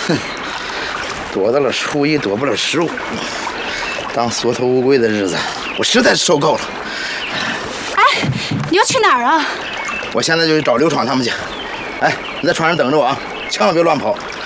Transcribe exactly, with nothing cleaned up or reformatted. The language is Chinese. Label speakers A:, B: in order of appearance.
A: 哼，躲到了初一，躲不了十五。当缩头乌龟的日子，我实在是受够了。
B: 哎，你要去哪儿啊？
A: 我现在就去找刘闯他们去。哎，你在船上等着我啊，千万别乱跑。